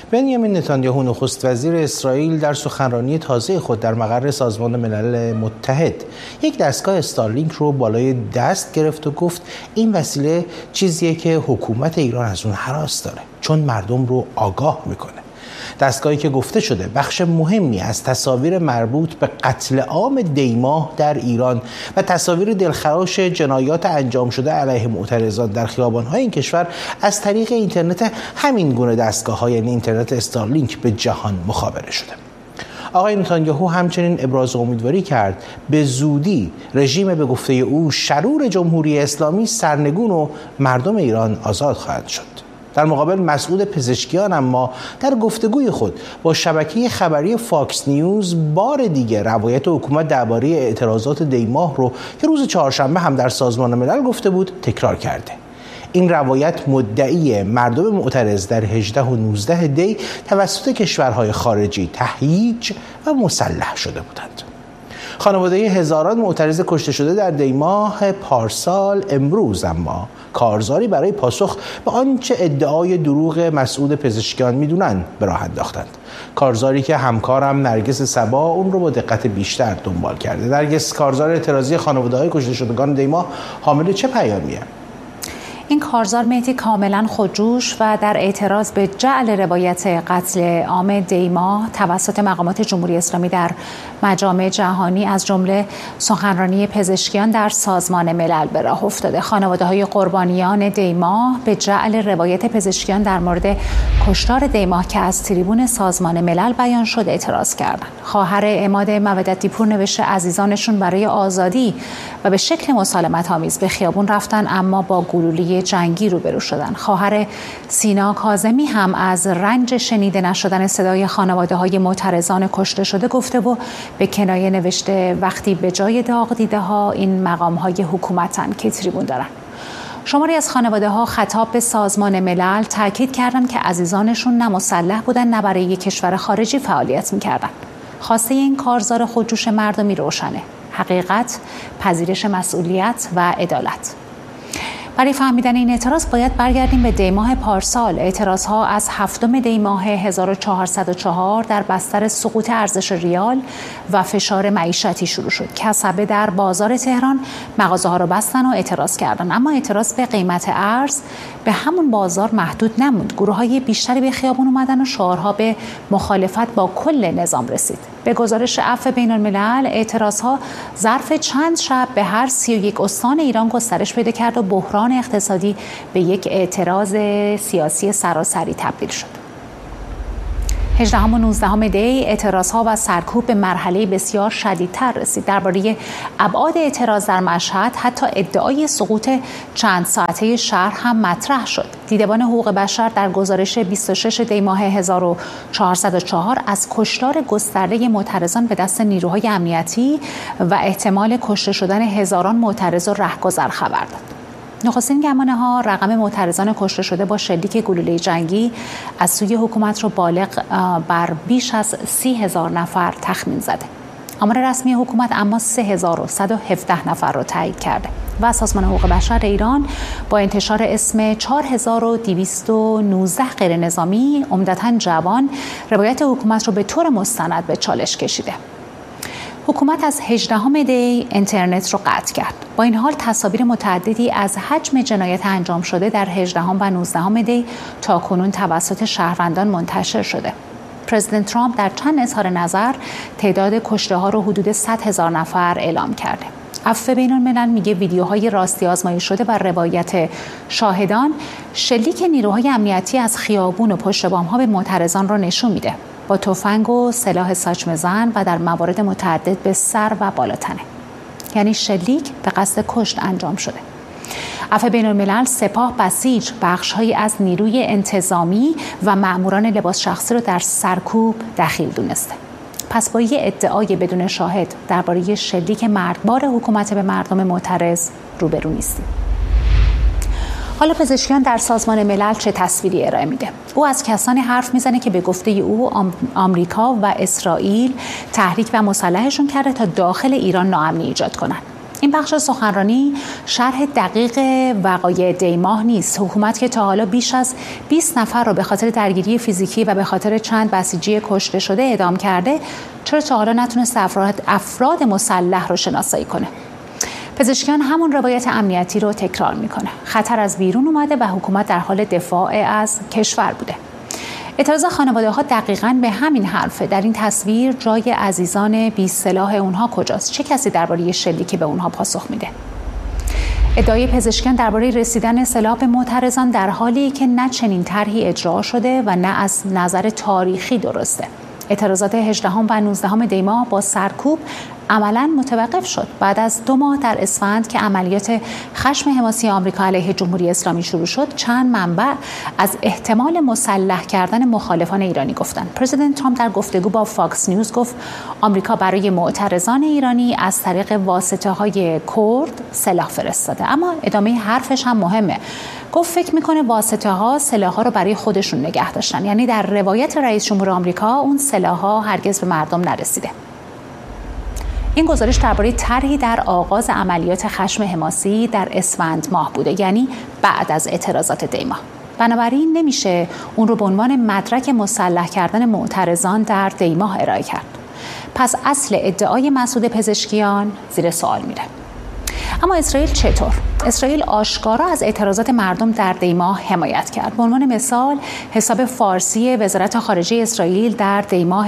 بنیامین نتانیاهو نخست وزیر اسرائیل در سخنرانی تازه خود در مقر سازمان ملل متحد یک دستگاه استارلینک رو بالای دست گرفت و گفت این وسیله چیزیه که حکومت ایران از اون هراس داره، چون مردم رو آگاه میکنه. دستگاهی که گفته شده بخش مهمی از تصاویر مربوط به قتل عام دیماه در ایران و تصاویر دلخراش جنایات انجام شده علیه معترضان در خیابان‌های این کشور از طریق اینترنت همین گونه دستگاه‌ها، یعنی اینترنت استارلینک، به جهان مخابره شده. آقای نتانیاهو همچنین ابراز امیدواری کرد به زودی رژیم به گفته او شرور جمهوری اسلامی سرنگون و مردم ایران آزاد خواهد شد. در مقابل مسعود پزشکیان اما در گفتگوی خود با شبکه خبری فاکس نیوز بار دیگر روایت حکومت درباره اعتراضات دیماه رو که روز چهارشنبه هم در سازمان ملل گفته بود تکرار کرده. این روایت مدعی مردم معترض در 18 و 19 دی توسط کشورهای خارجی تهییج و مسلح شده بودند. خانواده هزاران معترض کشته شده در دیماه پارسال امروز اما کارزاری برای پاسخ به آنچه ادعای دروغ مسعود پزشکیان میدونن به راه انداختند. کارزاری که همکارم نرگس صبا اون رو با دقت بیشتر دنبال کرده. نرگس، کارزار اعتراضی خانواده‌های کشته شدگان دیماه حامل چه پیامیه؟ این کارزار مهدی کاملا خودجوش و در اعتراض به جعل روایت قتل عام دیماه توسط مقامات جمهوری اسلامی در مجامع جهانی از جمله سخنرانی پزشکیان در سازمان ملل به راه افتاده. خانواده‌های قربانیان دیماه به جعل روایت پزشکیان در مورد کشتار دیماه که از تریبون سازمان ملل بیان شد اعتراض کردند. خواهر عماد مودتی‌پور نوشته عزیزانشون برای آزادی و به شکل مسالمت‌آمیز به خیابون رفتن اما با گلوله جنگی روبرو شدن. خواهر سینا کاظمی هم از رنج شنیده نشدن صدای خانواده‌های معترضان کشته شده گفته و به کنایه نوشته وقتی به جای داغ دیده ها این مقام‌های حکومتن که تریبون دارن. شماری از خانواده‌ها خطاب به سازمان ملل تاکید کردند که عزیزانشون نه مسلح بودن نه برای یک کشور خارجی فعالیت می‌کردن. خواسته این کارزار خودجوش مردمی روشنه: حقیقت، پذیرش مسئولیت و عدالت. برای فهمیدن این اعتراض باید برگردیم به دیماه پارسال. اعتراضها از 7 دی ماه 1404 در بستر سقوط ارزش ریال و فشار معیشتی شروع شد. کسبه در بازار تهران مغازه‌ها را بستن و اعتراض کردند، اما اعتراض به قیمت ارز به همون بازار محدود نموند. گروه‌های بیشتری به خیابان اومدن و شعارها به مخالفت با کل نظام رسید. به گزارش عفو بین‌الملل اعتراضها ظرف چند شب به هر 31 استان ایران گسترش پیدا کرد و بحران اقتصادی به یک اعتراض سیاسی سراسری تبدیل شد. 18 و 19 دی اعتراضها و سرکوب به مرحله بسیار شدیدتر رسید. درباره ابعاد اعتراض در مشهد حتی ادعای سقوط چند ساعته شهر هم مطرح شد. دیدبان حقوق بشر در گزارش 26 دی ماه 1404 از کشتار گسترده معترضان به دست نیروهای امنیتی و احتمال کشته شدن هزاران معترض و رهگذر خبر داد. نخستین گمانه‌ها رقم معترضان کشته شده با شلیک گلوله جنگی از سوی حکومت را بالغ بر بیش از 30,000 نفر تخمین زده. آمار رسمی حکومت اما 3,117 نفر را تایید کرده و سازمان حقوق بشر ایران با انتشار اسم 4,219 غیر نظامی عمدتاً جوان روایت حکومت را به طور مستند به چالش کشیده. حکومت از 18 دی اینترنت رو قطع کرد. با این حال تصاویر متعددی از حجم جنایت انجام شده در 18 و 19 دی تا کنون توسط شهروندان منتشر شده. پرزیدنت ترامپ در چند اظهار نظر تعداد کشته ها رو حدود 100,000 نفر اعلام کرده. عفو بین‌الملل میگه ویدیوهای راستی آزمایی شده و روایت شاهدان شلیک نیروهای امنیتی از خیابون و پشت بام‌ها به معترضان را نشون میده، با تفنگ و سلاح ساچمه زن و در موارد متعدد به سر و بالاتنه. یعنی شلیک به قصد کشت انجام شده. عفو بین‌الملل سپاه بسیج بخش‌هایی از نیروی انتظامی و مأموران لباس شخصی رو در سرکوب دخیل دونسته. پس با یه ادعای بدون شاهد درباره شلیک مرگبار حکومت به مردم معترض روبرو نیستیم. حالا پزشکیان در سازمان ملل چه تصویری ارائه میده؟ او از کسانی حرف میزنه که به گفته او آمریکا و اسرائیل تحریک و مسلحشون کرده تا داخل ایران ناامنی ایجاد کنن. این بخش سخنرانی شرح دقیق وقایع دیماه نیست. حکومت که تا حالا بیش از 20 نفر رو به خاطر درگیری فیزیکی و به خاطر چند بسیجی کشته شده اعدام کرده، چرا تا حالا نتونست افراد مسلح رو شناسایی کنه؟ پزشکیان همون روایت امنیتی رو تکرار میکنه. خطر از بیرون اومده و حکومت در حال دفاع از کشور بوده. اعتراض خانواده ها دقیقاً به همین حرفه. در این تصویر جای عزیزان بی سلاح اونها کجاست؟ چه کسی درباره شلیک به اونها پاسخ میده؟ ادعای پزشکیان درباره رسیدن سلاح به معترضان در حالی که نه چنین طرحی اجرا شده و نه از نظر تاریخی درسته. اعتراضات 18 و 19 دی ماه با سرکوب عملاً متوقف شد. بعد از 2 ماه در اسفند که عملیات خشم حماسی آمریکا علیه جمهوری اسلامی شروع شد، چند منبع از احتمال مسلح کردن مخالفان ایرانی گفتند. پرزیدنت ترامپ در گفتگو با فاکس نیوز گفت آمریکا برای معترضان ایرانی از طریق واسطه‌های کرد سلاح فرستاده. اما ادامه حرفش هم مهمه. گفت فکر میکنه واسطه‌ها سلاح‌ها رو برای خودشون نگه داشتن. یعنی در روایت رئیس جمهور آمریکا اون سلاح‌ها هرگز به مردم نرسیده. این گزارش درباره طرحی در آغاز عملیات خشم حماسی در اسفند ماه بوده، یعنی بعد از اعتراضات دی ماه. بنابراین نمیشه اون رو به عنوان مدرک مسلح کردن معترضان در دی ماه ارائه کرد. پس اصل ادعای مسعود پزشکیان زیر سوال میره. اما اسرائیل چطور؟ اسرائیل آشکارا از اعتراضات مردم در دی ماه حمایت کرد. به عنوان مثال حساب فارسی وزارت خارجه اسرائیل در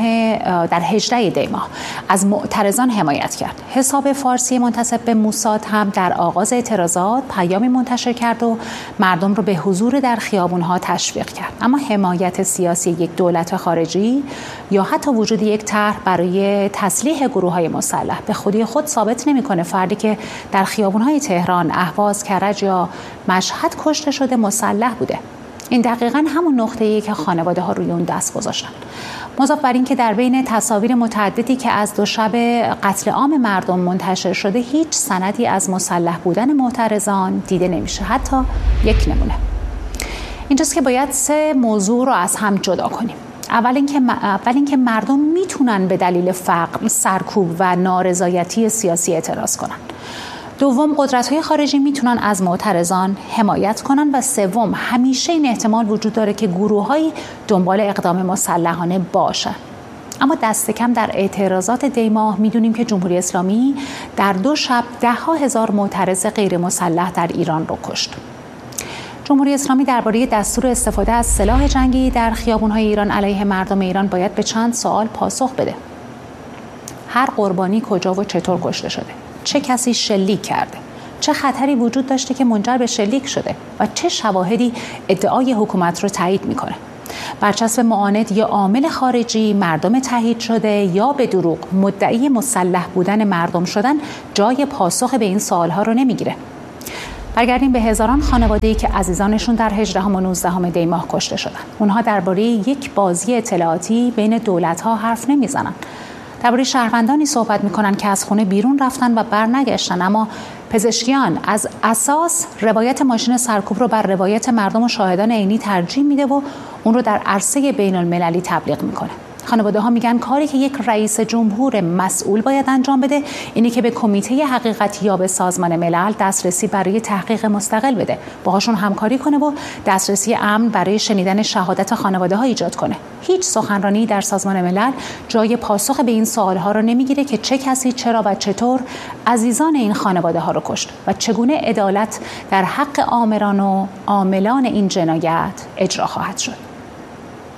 18 دی ماه از معترضان حمایت کرد. حساب فارسی منتسب به موساد هم در آغاز اعتراضات پیامی منتشر کرد و مردم رو به حضور در خیابون‌ها تشویق کرد. اما حمایت سیاسی یک دولت خارجی یا حتی وجود یک طرح برای تسلیح گروه‌های مسلح به خودی خود ثابت نمی‌کنه فردی که در خیابون‌های تهران، اهواز، کرج یا مشهد کشته شده مسلح بوده. این دقیقاً همون نقطه‌ایه که خانواده‌ها روی اون دست گذاشتن. مضاف بر این که در بین تصاویر متعددی که از 2 شب قتل عام مردم منتشر شده، هیچ سندی از مسلح بودن معترضان دیده نمیشه، حتی یک نمونه. اینجاست که باید 3 موضوع رو از هم جدا کنیم. اول اینکه مردم میتونن به دلیل فقر، سرکوب و نارضایتی سیاسی اعتراض کنن. دوم، قدرت‌های خارجی میتونن از معترضان حمایت کنن. و سوم، همیشه این احتمال وجود داره که گروه‌هایی دنبال اقدام مسلحانه باشن. اما دست کم در اعتراضات دی ماه میدونیم که جمهوری اسلامی در 2 شب 10,000 معترض غیر مسلح در ایران رو کشت. جمهوری اسلامی درباره دستور استفاده از سلاح جنگی در خیابان‌های ایران علیه مردم ایران باید به چند سوال پاسخ بده. هر قربانی کجا و چطور کشته شده؟ چه کسی شلیک کرده؟ چه خطری وجود داشته که منجر به شلیک شده؟ و چه شواهدی ادعای حکومت رو تایید میکنه؟ برچسب معاند یا عامل خارجی، مردم تایید شده یا به دروغ مدعی مسلح بودن مردم شدن جای پاسخ به این سوالها رو نمیگیره. برگردیم به هزاران خانواده‌ای که عزیزانشون در 18 و 19 دی ماه کشته شدن. اونها درباره یک بازی اطلاعاتی بین دولت‌ها حرف نمیزنن. درباره شهروندانی صحبت میکنن که از خونه بیرون رفتن و برنگشتن. اما پزشکیان از اساس روایت ماشین سرکوب رو بر روایت مردم و شاهدان عینی ترجیح میده و اون رو در عرصه بین المللی تبلیغ میکنه. خانواده ها میگن کاری که یک رئیس جمهور مسئول باید انجام بده اینه که به کمیته حقیقتیاب سازمان ملل دسترسی برای تحقیق مستقل بده، باهاشون همکاری کنه و دسترسی امن برای شنیدن شهادت خانواده ها ایجاد کنه. هیچ سخنرانی در سازمان ملل جای پاسخ به این سوال ها رو نمیگیره که چه کسی، چرا و چطور عزیزان این خانواده ها رو کشت و چگونه عدالت در حق آمران و عاملان این جنایت اجرا خواهد شد.